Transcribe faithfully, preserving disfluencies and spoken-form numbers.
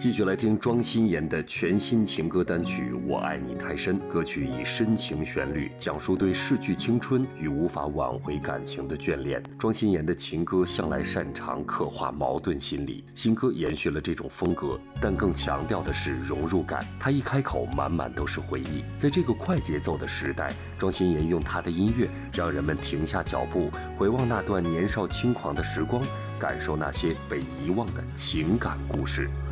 继续来听庄心妍的全新情歌单曲《我爱你太深》。歌曲以深情旋律讲述对逝去青春与无法挽回感情的眷恋。庄心妍的情歌向来擅长刻画矛盾心理，新歌延续了这种风格，但更强调的是融入感。她一开口满满都是回忆。在这个快节奏的时代，庄心妍用她的音乐让人们停下脚步，回望那段年少轻狂的时光，感受那些被遗忘的情感故事。